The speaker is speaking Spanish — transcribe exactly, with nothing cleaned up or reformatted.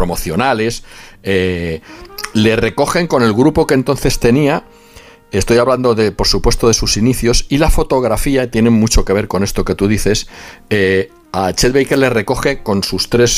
promocionales, eh, le recogen con el grupo que entonces tenía. Estoy hablando, de, por supuesto, de sus inicios, y la fotografía tiene mucho que ver con esto que tú dices. Eh, a Chet Baker le recoge con sus tres